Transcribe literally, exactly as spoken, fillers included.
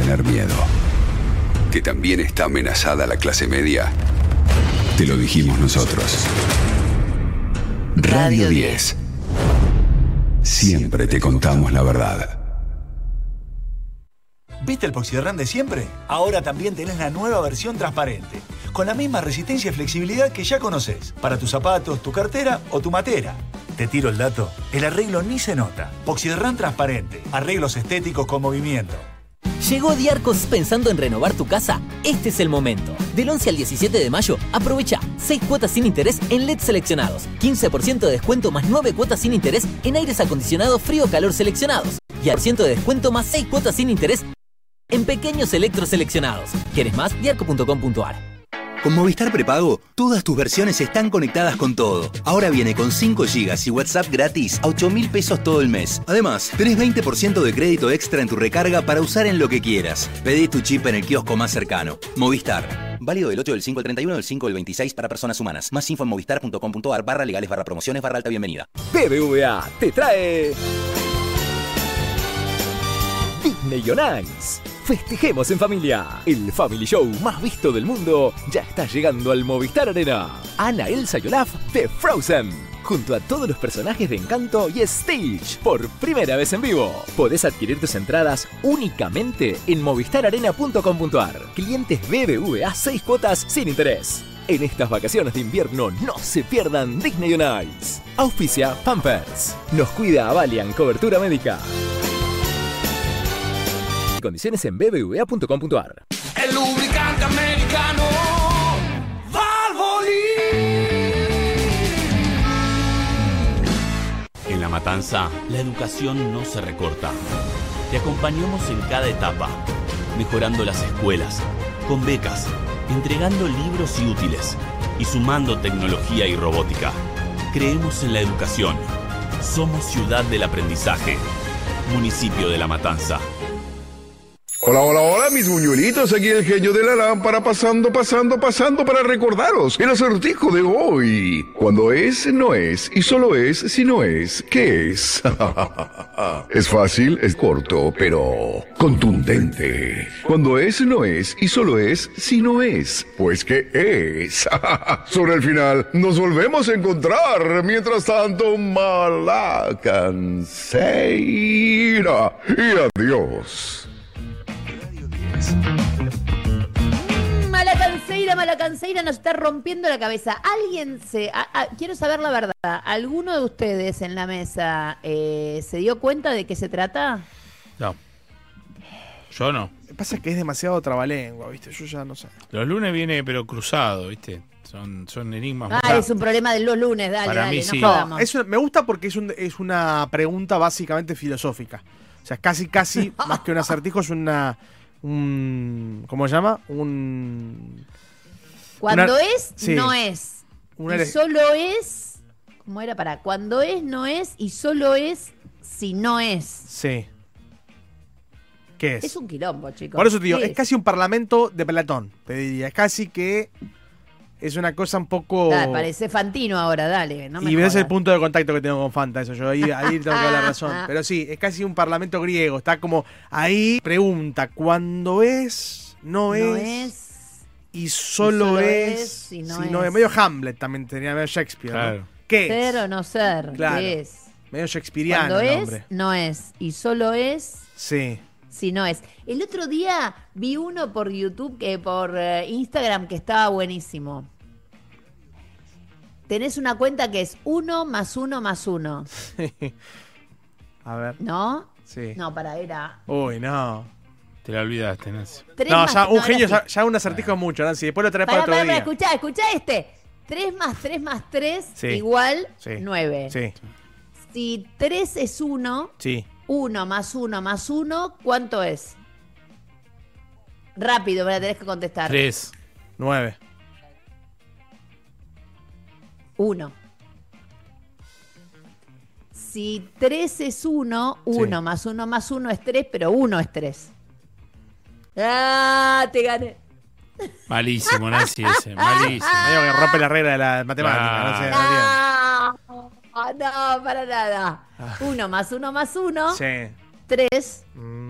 tener miedo. Que también está amenazada la clase media, te lo dijimos nosotros. Radio diez. Siempre te contamos la verdad. ¿Viste el Poxyderran de siempre? Ahora también tenés la nueva versión transparente, con la misma resistencia y flexibilidad que ya conocés, para tus zapatos, tu cartera o tu matera. Te tiro el dato, el arreglo ni se nota. Poxyderran transparente, arreglos estéticos con movimiento. ¿Llegó Diarcos pensando en renovar tu casa? Este es el momento. Del once al diecisiete de mayo, aprovecha seis cuotas sin interés en L E D seleccionados, quince por ciento de descuento más nueve cuotas sin interés en aires acondicionados frío-calor seleccionados y al ciento de descuento más seis cuotas sin interés en pequeños electros seleccionados. ¿Quieres más? diarco punto com punto ar. Con Movistar Prepago, todas tus versiones están conectadas con todo. Ahora viene con cinco gigas y WhatsApp gratis a ocho mil pesos todo el mes. Además, tenés veinte por ciento de crédito extra en tu recarga para usar en lo que quieras. Pedí tu chip en el kiosco más cercano. Movistar. Válido del ocho del cinco al treinta y uno del cinco del veintiséis para personas humanas. Más info en movistar punto com punto ar barra legales barra promociones barra alta bienvenida. B B V A te trae Disney on Ice. Festejemos en familia. El Family Show más visto del mundo ya está llegando al Movistar Arena. Anna, Elsa y Olaf de Frozen, junto a todos los personajes de Encanto y Stitch, por primera vez en vivo. Podés adquirir tus entradas únicamente en movistar arena punto com punto ar. Clientes B B V A seis cuotas sin interés. En estas vacaciones de invierno no se pierdan Disney on Ice. Auspicia Pampers. Nos cuida Avalian Cobertura Médica. Condiciones en b b v a punto com punto ar. El lubricante americano Valvoline. En La Matanza, la educación no se recorta. Te acompañamos en cada etapa, mejorando las escuelas, con becas, entregando libros y útiles, y sumando tecnología y robótica. Creemos en la educación. Somos ciudad del aprendizaje. Municipio de La Matanza. Hola, hola, hola, mis buñuelitos, aquí el genio de la lámpara, pasando, pasando, pasando para recordaros el acertijo de hoy. Cuando es, no es, y solo es, si no es, ¿qué es? Es fácil, es corto, pero contundente. Cuando es, no es, y solo es, si no es, pues ¿qué es? Sobre el final, nos volvemos a encontrar. Mientras tanto, mala canseira y adiós. Mala canseira, mala canseira nos está rompiendo la cabeza. Alguien se... A, a, quiero saber la verdad. ¿Alguno de ustedes en la mesa eh, se dio cuenta de qué se trata? No. Yo no. Lo que pasa es que es demasiado trabalengua, ¿viste? Yo ya no sé. Los lunes viene pero cruzado, ¿viste? Son, son enigmas. Ah, muy... es un problema de los lunes, dale, Para dale, mí, no sí. No, es una, me gusta porque es, un, es una pregunta básicamente filosófica. O sea, casi, casi, más que un acertijo, es una... Un, ¿cómo se llama? Un... Cuando una, es, sí, no es. Una, y solo es... ¿Cómo era? Para cuando es, no es. Y solo es si no es. Sí. ¿Qué es? Es un quilombo, chicos. Por eso te digo, es, es casi un parlamento de Platón, te diría. Es casi que... Es una cosa un poco... Dale, parece Fantino ahora, dale. No me y ves jodas. el punto de contacto que tengo con Fanta, eso. Yo ahí, ahí tengo que dar la razón. Pero sí, es casi un parlamento griego. Está como ahí, pregunta, ¿cuándo es? No, no es, es. Y solo, solo es. es si no si es. no es. Medio Hamlet también tenía, medio Shakespeare. Claro. ¿No? ¿Qué Ser es? o no ser. Claro. ¿Qué es? Medio Shakespeareano. Cuando el es, hombre. no es. Y solo es. Sí. Si no es. El otro día vi uno por YouTube, que por uh, Instagram, que estaba buenísimo. Tenés una cuenta que es uno más uno más uno. A ver. ¿No? Sí. No, para, era... Uy, no. Te la olvidaste, Nancy. Tres No, más, ya un no, genio, ahora sí. ya, ya un acertijo es mucho, Nancy. Después lo traes para Pará, otro pará, día. pará, escuchá, escuchá este. tres más tres más tres Sí. igual Sí. nueve. Sí. Si tres es uno, Sí. uno más uno más uno, ¿cuánto es? Rápido, me la tenés que contestar. Tres. Nueve. Uno. Si tres es uno, uno Sí. más uno más uno es tres, pero uno es tres. ¡Ah! Te gané. Malísimo, Nancy, ese. Malísimo. Medio que rompe la regla de la matemática. Ah. No sé, no entiendo. No, no, para nada. Uno más uno más uno. Sí. Tres. Mm.